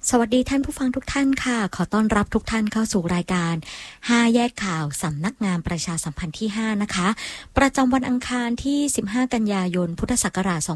สวัสดีท่านผู้ฟังทุกท่านค่ะขอต้อนรับทุกท่านเข้าสู่รายการ5แยกข่าวสำนักงานประชาสัมพันธ์ที่5นะคะประจำวันอังคารที่15กันยายนพุทธศักราช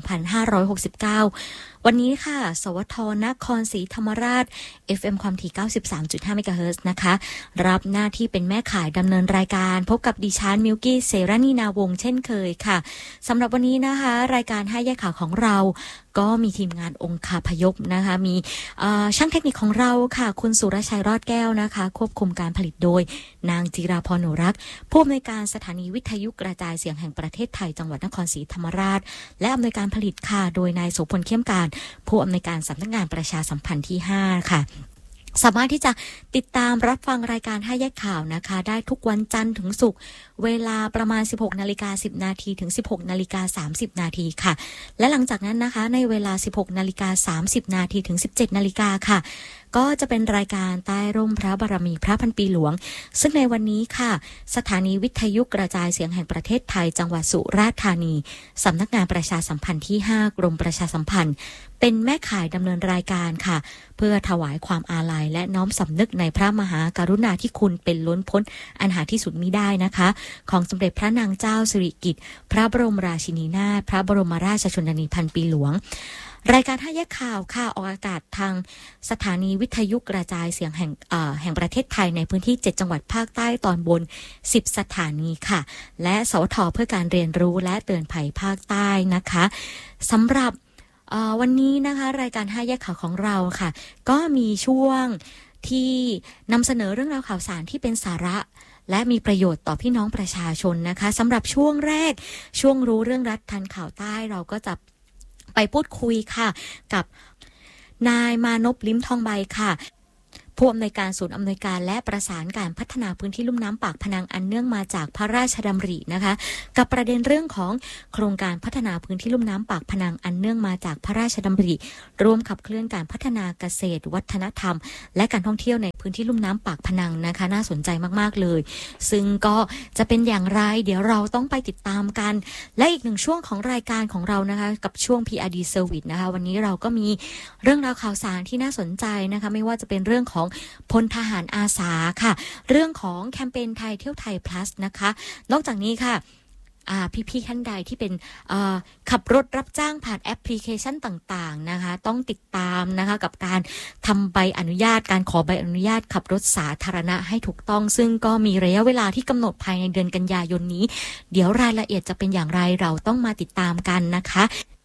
2569วันนี้ค่ะสวทนครศรีธรรมราช FM ความถี่ 93.5 เมกะเฮิรตซ์นะคะรับหน้าที่เป็นแม่ข่ายดำเนินรายการพบกับดิฉันมิลกี้เสรานีนาวงศ์เช่นเคยค่ะสำหรับวันนี้นะคะรายการ5แยกข่าวของเราก็มีทีมงานองคาพยพนะคะมีช่างเทคนิคของเราค่ะคุณสุรชัยรอดแก้วนะคะควบคุมการผลิตโดยนางจิราพรหนูรักผู้อำนวยการสถานีวิทยุกระจายเสียงแห่งประเทศไทยจังหวัดนครศรีธรรมราชและอำนวยการผลิตค่ะโดยนายโสพลเข้มการผู้อำนวยการสำนักงานประชาสัมพันธ์ที่5ค่ะสามารถที่จะติดตามรับฟังรายการ5แยกข่าวนะคะได้ทุกวันจันทร์ถึงศุกร์เวลาประมาณ 16:10 น.ถึง 16:30 น.ค่ะและหลังจากนั้นนะคะในเวลา 16:30 น.ถึง 17:00 น.ค่ะก็จะเป็นรายการใต้ร่มพระบารมีพระพันปีหลวงซึ่งในวันนี้ค่ะสถานีวิทยุกระจายเสียงแห่งประเทศไทยจังหวัดสุราษฎร์ธานีสำนักงานประชาสัมพันธ์ที่5กรมประชาสัมพันธ์เป็นแม่ข่ายดำเนินรายการค่ะเพื่อถวายความอาลัยและน้อมสำนึกในพระมหากรุณาธิคุณเป็นล้นพ้นอันหาที่สุดมิได้นะคะของสมเด็จพระนางเจ้าสิริกิติ์พระบรมราชินีนาถพระบรมราชชนนีพันปีหลวงรายการ5แยกข่าวค่ะออกอากาศทางสถานีวิทยุกระจายเสียงแห่งประเทศไทยในพื้นที่7จังหวัดภาคใต้ตอนบน10สถานีค่ะและสวทเพื่อการเรียนรู้และเตือนภัยภาคใต้นะคะสำหรับวันนี้นะคะรายการ5แยกข่าวของเราค่ะก็มีช่วงที่นำเสนอเรื่องราวข่าวสารที่เป็นสาระและมีประโยชน์ต่อพี่น้องประชาชนนะคะสำหรับช่วงแรกช่วงรู้เรื่องรัฐทันข่าวใต้เราก็จะไปพูดคุยค่ะกับนายมานพลิ้มทองใบค่ะผู้อำนวยการศูนย์อำนวยการและประสานการพัฒนาพื้นที่ลุ่มน้ำปากพนังอันเนื่องมาจากพระราชดำรินะคะกับประเด็นเรื่องของโครงการพัฒนาพื้นที่ลุ่มน้ำปากพนังอันเนื่องมาจากพระราชดำริร่วมขับเคลื่อนการพัฒนาเกษตรวัฒนธรรมและการท่องเที่ยวในพื้นที่ลุ่มน้ำปากพนังนะคะน่าสนใจมากๆเลยซึ่งก็จะเป็นอย่างไรเดี๋ยวเราต้องไปติดตามกันและอีกหนึ่งช่วงของรายการของเรานะคะกับช่วง PRD Service นะคะวันนี้เราก็มีเรื่องราวข่าวสารที่น่าสนใจนะคะไม่ว่าจะเป็นเรื่องของพลทหารอาสาค่ะเรื่องของแคมเปญไทยเที่ยวไทย plus นะคะนอกจากนี้ค่ะพี่ๆท่านใดที่เป็นขับรถรับจ้างผ่านแอปพลิเคชันต่างๆนะคะต้องติดตามนะคะกับการทำใบอนุญาตการขอใบอนุญาตขับรถสาธารณะให้ถูกต้องซึ่งก็มีระยะเวลาที่กำหนดภายในเดือนกันยายนนี้เดี๋ยวรายละเอียดจะเป็นอย่างไรเราต้องมาติดตามกันนะคะ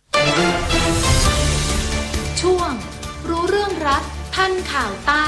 ช่วงรู้เรื่องรัฐทันข่าวใต้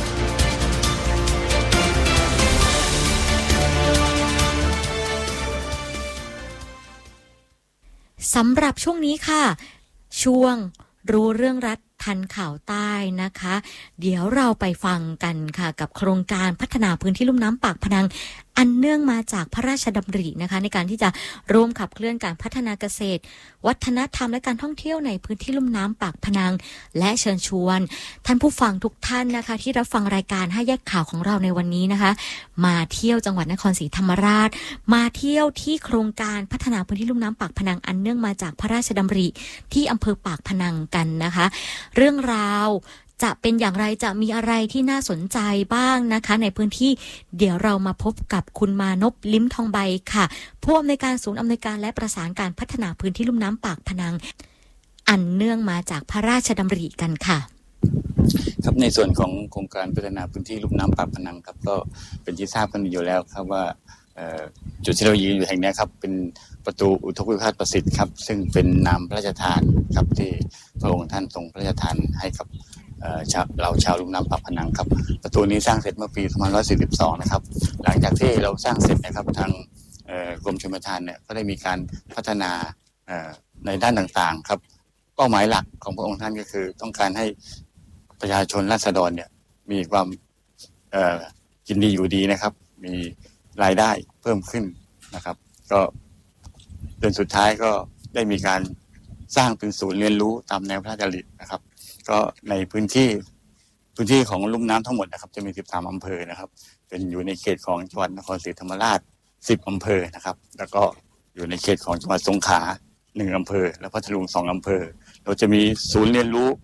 สำหรับช่วงนี้ค่ะช่วงรู้เรื่องรัฐทันข่าวใต้นะคะเดี๋ยวเราไปฟังกันค่ะกับโครงการพัฒนาพื้นที่ลุ่มน้ำปากพนังอันเนื่องมาจากพระราชดำรินะคะในการที่จะร่วมขับเคลื่อนการพัฒนาเกษตรวัฒนธรรมและการท่องเที่ยวในพื้นที่ลุ่มน้ำปากพนังและเชิญชวนท่านผู้ฟังทุกท่านนะคะที่รับฟังรายการ5แยกข่าวของเราในวันนี้นะคะมาเที่ยวจังหวัดนครศรีธรรมราชมาเที่ยวที่โครงการพัฒนาพื้นที่ลุ่มน้ำปากพนังอันเนื่องมาจากพระราชดำริที่อำเภอปากพนังกันนะคะเรื่องราวจะเป็นอย่างไรจะมีอะไรที่น่าสนใจบ้างนะคะในพื้นที่เดี๋ยวเรามาพบกับคุณมานพลิ้มทองใบค่ะผู้อำนวยการศูนย์อำนวยการและประสานการพัฒนาพื้นที่ลุ่มน้ำปากพนังอันเนื่องมาจากพระราชดำริกันค่ะครับในส่วนของโครงการพัฒนาพื้นที่ลุ่มน้ำปากพนังครับก็เป็นที่ทราบกันอยู่แล้วครับว่าจุดที่เรายืนอยู่แห่งนี้ครับเป็นประตูอุทกวิภาสประสิทธิ์ครับซึ่งเป็นนามพระราชทานครับที่พระองค์ท่านทรงพระราชทานให้กับเราชาวลุ่มน้ำปากพนังครับประตูนี้สร้างเสร็จเมื่อปี2542นะครับหลังจากที่เราสร้างเสร็จนะครับทางกรมชลประทานเนี่ยก็ได้มีการพัฒนาในด้านต่างๆครับเป้าหมายหลักของพระองค์ท่านก็คือต้องการให้ประชาชนราษฎรเนี่ยมีความกินดีอยู่ดีนะครับมีรายได้เพิ่มขึ้นนะครับก็จนสุดท้ายก็ได้มีการสร้างเป็นศูนย์เรียนรู้ตามแนวพระราชดำรินะครับก็ในพื้นที่ของลุ่มน้ำทั้งหมดนะครับจะมี13อำเภอนะครับเป็นอยู่ในเขตของจังหวัดนครศรีธรรมราช10อำเภอนะครับแล้วก็อยู่ในเขตของจังหวัดสงขลา1อำเภอและพัทลุง2อำเภอเราจะมีศูนย์เรียนรู้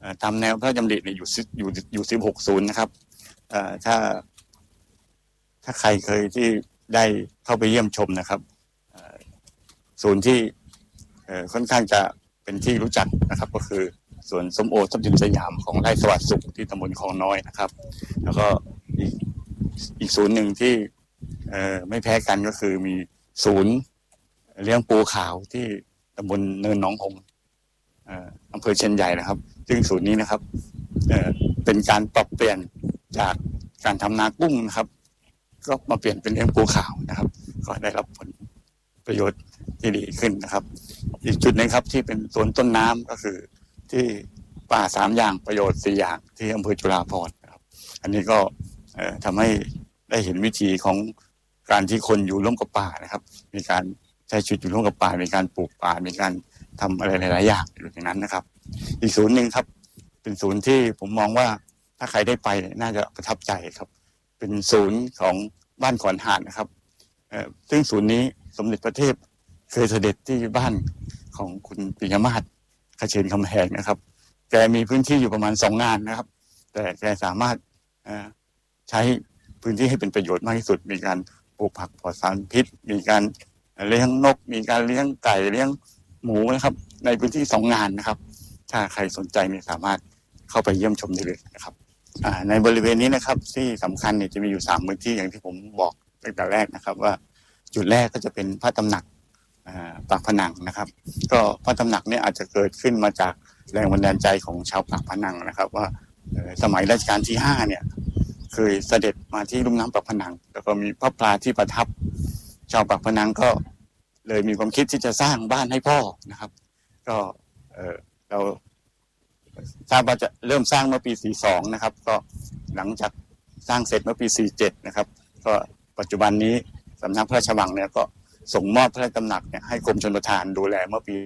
ตามแนวพระราชดำริเนี่ยอยู่16ศูนย์นะครับถ้าใครเคยที่ได้เข้าไปเยี่ยมชมนะครับศูนย์ที่ค่อนข้างจะเป็นที่รู้จักนะครับก็คือสวนส้มโอทับทิมสยามของไร่สวัสดิ์สุขที่ตำบลคลองน้อยนะครับแล้วก็อีกศูนย์หนึ่งที่ไม่แพ้กันก็คือมีศูนย์เลี้ยงปูขาวที่ตำบลเนินหนองหงส์อำเภอเชียนใหญ่นะครับซึ่งศูนย์นี้นะครับเป็นการปรับเปลี่ยนจากการทำนากุ้งนะครับก็มาเปลี่ยนเป็นเลี้ยงปูขาวนะครับก็ได้รับผลประโยชน์ที่ดีขึ้นนะครับอีกจุดนึงครับที่เป็นสวนต้นน้ำก็คือที่ป่า3อย่างประโยชน์4อย่างที่อำเภอจุฬาภรณ์นะครับอันนี้ก็ทำให้ได้เห็นวิธีของการที่คนอยู่ร่วมกับป่านะครับมีการใช้ชีวิตอยู่ร่วมกับป่ามีการปลูกป่ามีการทำอะไรหลายๆอย่างอยู่ในนั้นนะครับอีกศูนย์หนึ่งครับเป็นศูนย์ที่ผมมองว่าถ้าใครได้ไปน่าจะประทับใจครับเป็นศูนย์ของบ้านขอนหาดนะครับซึ่งศูนย์นี้สมเด็จพระเทพเคยเสด็จที่บ้านของคุณปิยมาศขเชนคำแหงนะครับแกมีพื้นที่อยู่ประมาณ2 งานนะครับแต่แกสามารถใช้พื้นที่ให้เป็นประโยชน์มากที่สุดมีการปลูกผักปลอดสารพิษมีการเลี้ยงนกมีการเลี้ยงไก่เลี้ยงหมูนะครับในพื้นที่2 งานนะครับถ้าใครสนใจเนี่ยสามารถเข้าไปเยี่ยมชมได้เลยนะครับในบริเวณนี้นะครับที่สำคัญเนี่ยจะมีอยู่3พื้นที่อย่างที่ผมบอกตั้งแต่แรกนะครับว่าจุดแรกก็จะเป็นพระตำหนักปากพนังนะครับก็พระตำหนักเนี่ยอาจจะเกิดขึ้นมาจากแรงบันดาลใจของชาวปากพนังนะครับว่าสมัยรัชกาลที่5เนี่ยเคยเสด็จมาที่ลุ่มน้ำปากพนังแล้วก็มีพระปลาที่ประทับชาวปากพนังก็เลยมีความคิดที่จะสร้างบ้านให้พ่อนะครับก็เราทราบว่าจะเริ่มสร้างเมื่อปี42นะครับก็หลังจากสร้างเสร็จเมื่อปี47นะครับก็ปัจจุบันนี้สำนักพระราชวังเนี่ยก็ส่งมอบพระราชตำหนักเนี่ยให้กรมชลประทานดูแลเมื่อปี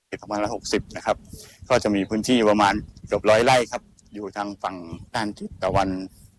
2560นะครับก็จะมีพื้นที่ประมาณเกือบ100 ไร่ครับอยู่ทางฝั่งด้านทิศตะวัน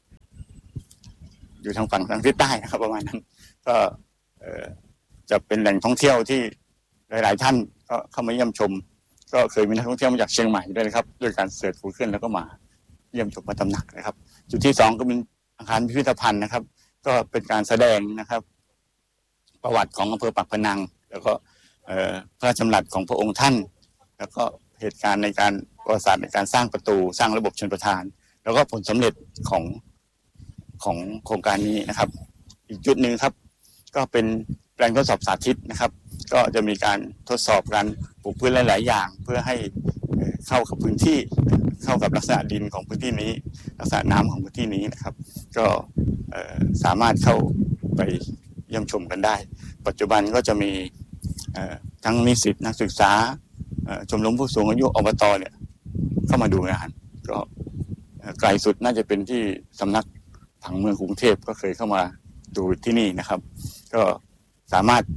อยู่ทางฝั่งทางทิศใต้นะครับประมาณนั้นก็จะเป็นแหล่งท่องเที่ยวที่หลายๆท่านก็เข้ามาเยี่ยมชมก็เคยมีนักท่องเที่ยวมาจากเชียงใหม่ด้วยนะครับด้วยการเสิร์ชกูเกิลแล้วก็มาเยี่ยมชมพระตำหนักนะครับจุดที่2ก็เป็นอาคารพิพิธภัณฑ์นะครับก็เป็นการแสดงนะครับประวัติของอำเภอปากพนังแล้วก็พระราชดำรัสของพระองค์ท่านแล้วก็เหตุการณ์ในการประวัติศาสตร์ในการสร้างประตูสร้างระบบชลประทานแล้วก็ผลสำเร็จของโครงการนี้นะครับอีกจุดหนึ่งครับก็เป็นแปลงทดสอบสาธิตนะครับก็จะมีการทดสอบการปลูกพืชหลายๆอย่างเพื่อให้เข้ากับพื้นที่เข้ากับลักษณะดินของพื้นที่นี้ลักษณะน้ำของพื้นที่นี้นะครับก็สามารถเข้าไปเยี่ยมชมกันได้ปัจจุบันก็จะมีทั้งนิสิตนักศึกษาชมรมผู้สูงอายุอบตเนี่ยเข้ามาดูงานก็ไกลสุดน่าจะเป็นที่สำนักผังเมืองกรุงเทพก็เคยเข้ามาดูที่นี่นะครับก็สามารถ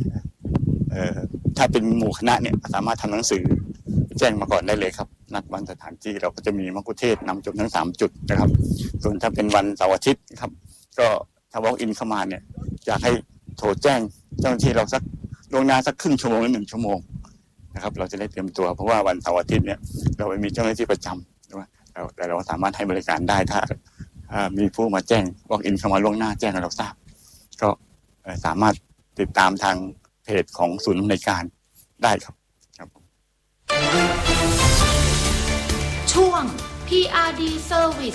ถ้าเป็นหมู่คณะเนี่ยสามารถทำหนังสือแจ้งมาก่อนได้เลยครับนัดวันสถานที่เราก็จะมีมัคคุเทศก์นำชมทั้ง3จุดนะครับส่วนถ้าเป็นวันเสาร์อาทิตย์ครับก็ถ้า walk in เข้ามาเนี่ยอยากให้โทรแจ้งเจ้าหน้าที่เราสักล่วงหน้าสักครึ่งชั่วโมงหรือ1 ชั่วโมงนะครับเราจะได้เตรียมตัวเพราะว่าวันเสาร์อาทิตย์เนี่ยเราไม่มีเจ้าหน้าที่ประจำใช่ไหมแต่เราสามารถให้บริการได้ถ้ามีผู้มาแจ้ง walk in เข้ามาล่วงหน้าแจ้งให้เราทราบก็สามารถติดตามทางเพจของศูนย์อำนวยการได้ครับช่วง PRD Service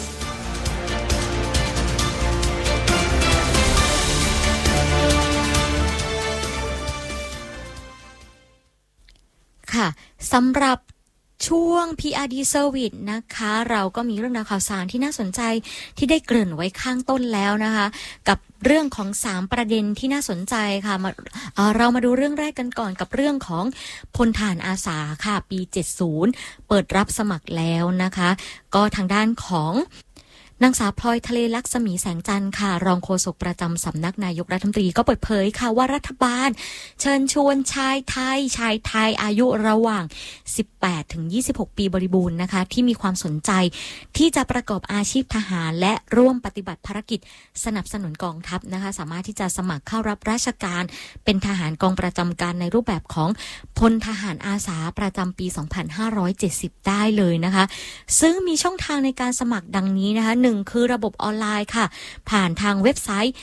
ค่ะสำหรับช่วง PRD Service นะคะเราก็มีเรื่องราวข่าวสารที่น่าสนใจที่ได้เกริ่นไว้ข้างต้นแล้วนะคะกับเรื่องของ3ประเด็นที่น่าสนใจค่ะเรามาดูเรื่องแรกกันก่อนกับเรื่องของพลทหารอาสาค่ะปี70เปิดรับสมัครแล้วนะคะก็ทางด้านของนางสาวพลอยทะเลลักษมีแสงจันทร์ค่ะรองโฆษกประจำสำนักนายกรัฐมนตรีก็เปิดเผยค่ะว่ารัฐบาลเชิญชวนชายไทยอายุระหว่าง18ถึง26ปีบริบูรณ์นะคะที่มีความสนใจที่จะประกอบอาชีพทหารและร่วมปฏิบัติภารกิจสนับสนุนกองทัพนะคะสามารถที่จะสมัครเข้ารับราชการเป็นทหารกองประจำการในรูปแบบของพลทหารอาสาประจำปี2570ได้เลยนะคะซึ่งมีช่องทางในการสมัครดังนี้นะคะ1คือระบบออนไลน์ค่ะผ่านทางเว็บไซต์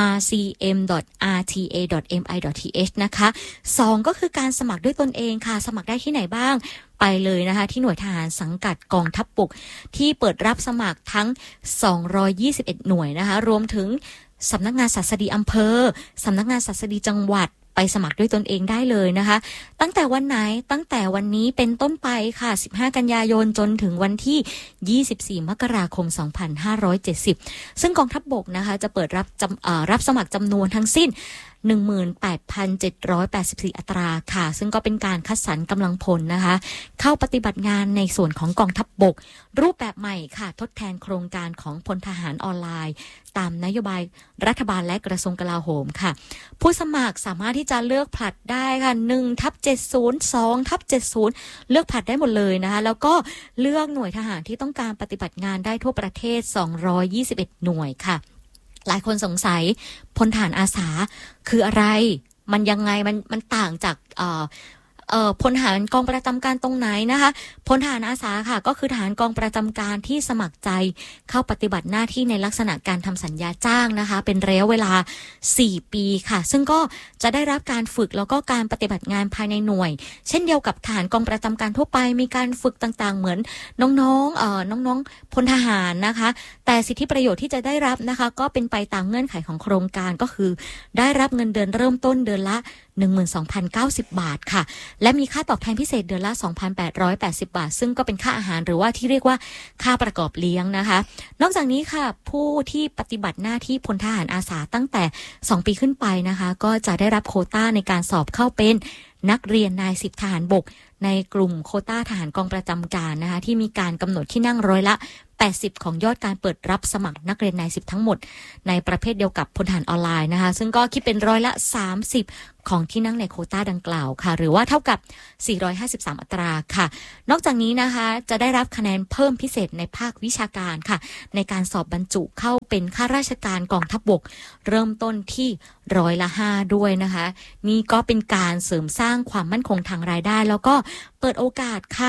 rcm.rta.mi.th นะคะ2ก็คือการสมัครด้วยตนเองค่ะสมัครได้ที่ไหนบ้างไปเลยนะคะที่หน่วยทหารสังกัดกองทัพบกที่เปิดรับสมัครทั้ง221หน่วยนะคะรวมถึงสำนักงานศัสดีอำเภอสำนักงานศัสดีจังหวัดไปสมัครด้วยตนเองได้เลยนะคะตั้งแต่วันไหนตั้งแต่วันนี้เป็นต้นไปค่ะ15กันยายนจนถึงวันที่24มกราคม2570ซึ่งกองทัพบกนะคะจะเปิดรับสมัครจำนวนทั้งสิ้น18,784 อัตราค่ะซึ่งก็เป็นการคัดสรรกำลังพลนะคะเข้าปฏิบัติงานในส่วนของกองทัพบกรูปแบบใหม่ค่ะทดแทนโครงการของพลทหารออนไลน์ตามนโยบายรัฐบาลและกระทรวงกลาโหมค่ะผู้สมัครสามารถที่จะเลือกผลัดได้ค่ะ 1/70 2/70 เลือกผลัดได้หมดเลยนะคะแล้วก็เลือกหน่วยทหารที่ต้องการปฏิบัติงานได้ทั่วประเทศ221หน่วยค่ะหลายคนสงสัยพลทหารอาสาคืออะไรมันยังไงมันต่างจากพลทหารกองประจำการตรงไหนนะคะพลทหารอาสาค่ะก็คือทหารกองประจำการที่สมัครใจเข้าปฏิบัติหน้าที่ในลักษณะการทำสัญญาจ้างนะคะเป็นระยะเวลา4ปีค่ะซึ่งก็จะได้รับการฝึกแล้วก็การปฏิบัติงานภายในหน่วยเช่นเดียวกับทหารกองประจำการทั่วไปมีการฝึกต่างๆเหมือนน้องพลทหารนะคะแต่สิทธิประโยชน์ที่จะได้รับนะคะก็เป็นไปตามเงื่อนไขของโครงการก็คือได้รับเงินเดือนเริ่มต้นเดือนละ 12,090 บาทค่ะและมีค่าตอบแทนพิเศษเดือนละ 2,880 บาทซึ่งก็เป็นค่าอาหารหรือว่าที่เรียกว่าค่าประกอบเลี้ยงนะคะนอกจากนี้ค่ะผู้ที่ปฏิบัติหน้าที่พลทหารอาสาตั้งแต่2ปีขึ้นไปนะคะก็จะได้รับโควต้าในการสอบเข้าเป็นนักเรียนนาย10ทหารบกในกลุ่มโควต้าทหารกองประจำการนะคะที่มีการกำหนดที่นั่งร้อยละ80ของยอดการเปิดรับสมัครนักเรียนนาย10ทั้งหมดในประเภทเดียวกับพลทหารออนไลน์นะคะซึ่งก็คิดเป็นร้อยละ30ของที่นั่งในโควต้าดังกล่าวค่ะหรือว่าเท่ากับ453อัตราค่ะนอกจากนี้นะคะจะได้รับคะแนนเพิ่มพิเศษในภาควิชาการค่ะในการสอบบรรจุเข้าเป็นข้าราชการกองทัพบกเริ่มต้นที่ร้อยละ5ด้วยนะคะนี่ก็เป็นการเสริมสร้างความมั่นคงทางรายได้แล้วก็เปิดโอกาสค่ะ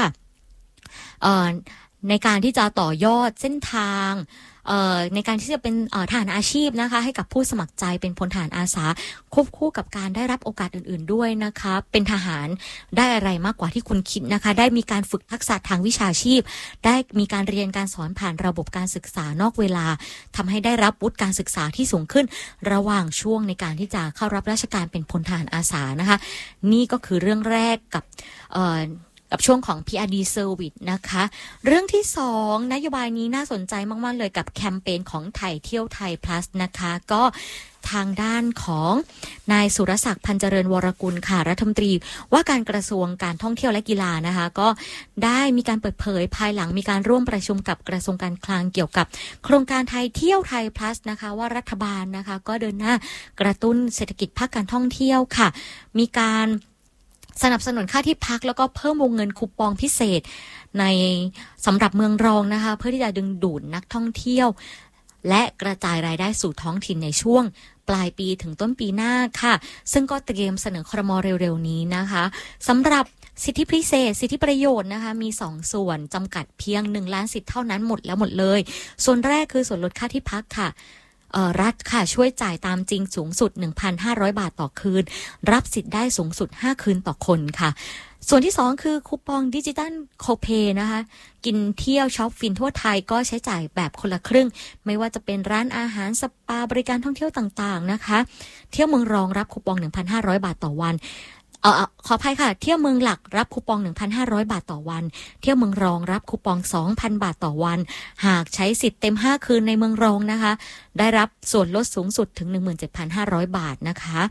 ในการที่จะต่อยอดเส้นทางในการที่จะเป็นทหารอาชีพนะคะให้กับผู้สมัครใจเป็นพลทหารอาสาควบคู่กับการได้รับโอกาสอื่นๆด้วยนะคะเป็นทหารได้อะไรมากกว่าที่คุณคิดนะคะได้มีการฝึกทักษะทางวิชาชีพได้มีการเรียนการสอนผ่านระบบการศึกษานอกเวลาทำให้ได้รับวุฒิการศึกษาที่สูงขึ้นระหว่างช่วงในการที่จะเข้ารับราชการเป็นพลทหารอาสานะคะนี่ก็คือเรื่องแรกกับช่วงของ PRD Service นะคะเรื่องที่2นโยบายนี้น่าสนใจมากๆเลยกับแคมเปญของไทยเที่ยวไทย plus นะคะก็ทางด้านของนายสุรศักดิ์พันเจริญวรกุลค่ะรัฐมนตรีว่าการกระทรวงการท่องเที่ยวและกีฬานะคะก็ได้มีการเปิดเผยภายหลังมีการร่วมประชุมกับกระทรวงการคลังเกี่ยวกับโครงการไทยเที่ยวไทย plus นะคะว่ารัฐบาลนะคะก็เดินหน้ากระตุ้นเศรษฐกิจภาคการท่องเที่ยวค่ะมีการสนับสนุนค่าที่พักแล้วก็เพิ่มวงเงินคูปองพิเศษในสำหรับเมืองรองนะคะเพื่อที่จะดึงดูดนักท่องเที่ยวและกระจายรายได้สู่ท้องถิ่นในช่วงปลายปีถึงต้นปีหน้าค่ะซึ่งก็เตรียมเสนอครม.เร็วๆนี้นะคะสำหรับสิทธิพิเศษสิทธิประโยชน์นะคะมี2ส่วนจำกัดเพียง1ล้านสิทธิ์เท่านั้นหมดเลยส่วนแรกคือส่วนลดค่าที่พักค่ะรัฐค่ะช่วยจ่ายตามจริงสูงสุด 1,500 บาทต่อคืนรับสิทธิ์ได้สูงสุด5คืนต่อคนค่ะส่วนที่2คือคูปองดิจิตัลโคเพนะคะกินเที่ยวช็อปฟินทั่วไทยก็ใช้จ่ายแบบคนละครึ่งไม่ว่าจะเป็นร้านอาหารสปาบริการท่องเที่ยวต่างๆนะคะเที่ยวเมืองรองรับคูปอง 1,500 บาทต่อวันขออภัยค่ะเที่ยวเมืองหลักรับคูปอง 1,500 บาทต่อวันเที่ยวเมืองรองรับคูปอง 2,000 บาทต่อวันหากใช้สิทธิ์เต็ม5คืนในเมืองรองนะคะได้รับส่วนลดสูงสุดถึง 17,500 บาทนะคะ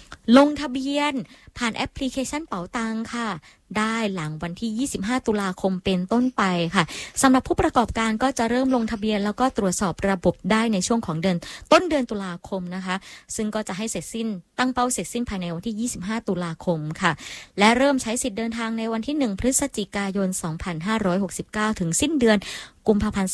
ลงทะเบียนผ่านแอปพลิเคชันเป๋าตังค่ะได้หลังวันที่25ตุลาคมเป็นต้นไปค่ะสำหรับผู้ประกอบการก็จะเริ่มลงทะเบียนแล้วก็ตรวจสอบระบบได้ในช่วงของต้นเดือนตุลาคมนะคะซึ่งก็จะให้เสร็จสิ้นตั้งเป้าเสร็จสิ้นภายในวันที่25ตุลาคมค่ะและเริ่มใช้สิทธิ์เดินทางในวันที่1พฤศจิกายน2569ถึงสิ้นเดือนกุมภาพันธ์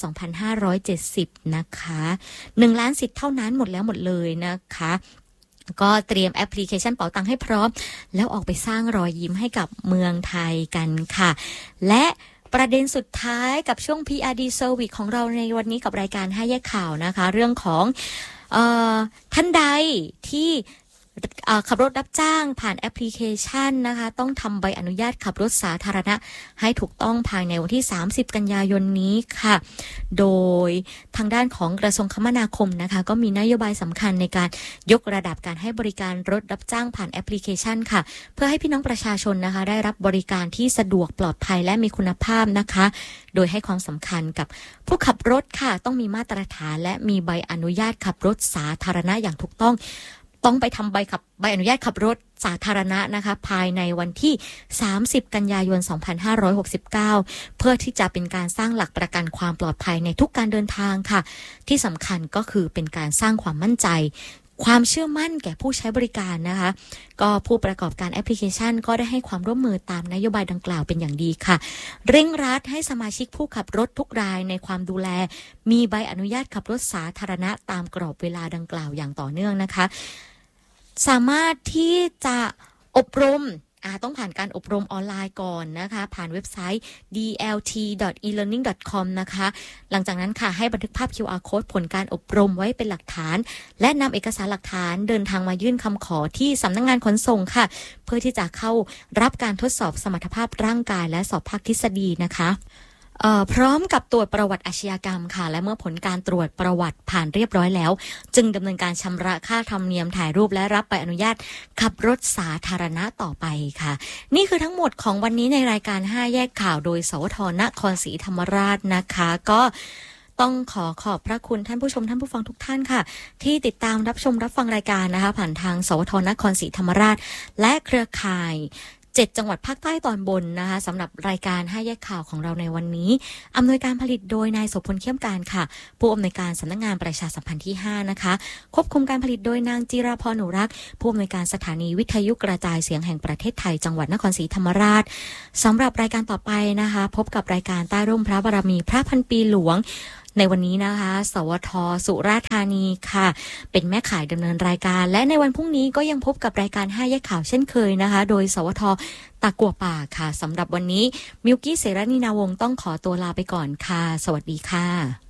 2570นะคะ1ล้านสิทธิ์เท่านั้นหมดแล้วหมดเลยนะคะก็เตรียมแอปพลิเคชันเป๋าตังให้พร้อมแล้วออกไปสร้างรอยยิ้มให้กับเมืองไทยกันค่ะและประเด็นสุดท้ายกับช่วง PRD Service ของเราในวันนี้กับรายการ5แยกข่าวนะคะเรื่องของท่านใดที่ขับรถรับจ้างผ่านแอปพลิเคชันนะคะต้องทำใบอนุญาตขับรถสาธารณะให้ถูกต้องภายในวันที่30กันยายนนี้ค่ะโดยทางด้านของกระทรวงคมนาคมนะคะก็มีนโยบายสำคัญในการยกระดับการให้บริการรถรับจ้างผ่านแอปพลิเคชันค่ะเพื่อให้พี่น้องประชาชนนะคะได้รับบริการที่สะดวกปลอดภัยและมีคุณภาพนะคะโดยให้ความสำคัญกับผู้ขับรถค่ะต้องมีมาตรฐานและมีใบอนุญาตขับรถสาธารณะอย่างถูกต้องไปทำใบอนุญาตขับรถสาธารณะนะคะภายในวันที่30กันยายน2569เพื่อที่จะเป็นการสร้างหลักประกันความปลอดภัยในทุกการเดินทางค่ะที่สำคัญก็คือเป็นการสร้างความมั่นใจความเชื่อมั่นแก่ผู้ใช้บริการนะคะก็ผู้ประกอบการแอปพลิเคชันก็ได้ให้ความร่วมมือตามนโยบายดังกล่าวเป็นอย่างดีค่ะเร่งรัดให้สมาชิกผู้ขับรถทุกรายในความดูแลมีใบอนุญาตขับรถสาธารณะตามกรอบเวลาดังกล่าวอย่างต่อเนื่องนะคะสามารถที่จะอบรมต้องผ่านการอบรมออนไลน์ก่อนนะคะผ่านเว็บไซต์ dlt.elearning.com นะคะหลังจากนั้นค่ะให้บันทึกภาพ QR Code ผลการอบรมไว้เป็นหลักฐานและนำเอกสารหลักฐานเดินทางมายื่นคำขอที่สำนักงานขนส่งค่ะเพื่อที่จะเข้ารับการทดสอบสมรรถภาพร่างกายและสอบภาคทฤษฎีนะคะพร้อมกับตรวจประวัติอาชญากรรมค่ะและเมื่อผลการตรวจประวัติผ่านเรียบร้อยแล้วจึงดำเนินการชำระค่าธรรมเนียมถ่ายรูปและรับใบอนุญาตขับรถสาธารณะต่อไปค่ะนี่คือทั้งหมดของวันนี้ในรายการ5แยกข่าวโดยสวท.นครศรีธรรมราชนะคะก็ต้องขอบพระคุณท่านผู้ชมท่านผู้ฟังทุกท่านค่ะที่ติดตามรับชมรับฟังรายการนะคะผ่านทางสวท.นครศรีธรรมราชและเครือข่าย7จังหวัดภาคใต้ตอนบนนะคะสำหรับรายการ5แยกข่าวของเราในวันนี้อำนวยการผลิตโดยนายโสพลเข้มการค่ะผู้อำนวยการสำนักงานประชาสัมพันธ์ที่5นะคะควบคุมการผลิตโดยนางจิราพรหนูรักผู้อำนวยการสถานีวิทยุกระจายเสียงแห่งประเทศไทยจังหวัดนครศรีธรรมราชสำหรับรายการต่อไปนะคะพบกับรายการใต้ร่มพระบารมีพระพันปีหลวงในวันนี้นะคะสวท.สุราษฎร์ธานีค่ะเป็นแม่ข่ายดำเนินรายการและในวันพรุ่งนี้ก็ยังพบกับรายการ5แยกข่าวเช่นเคยนะคะโดยสวท.ตะกัวป่าค่ะสำหรับวันนี้มิวกี้เสรณีนาวงศ์ต้องขอตัวลาไปก่อนค่ะสวัสดีค่ะ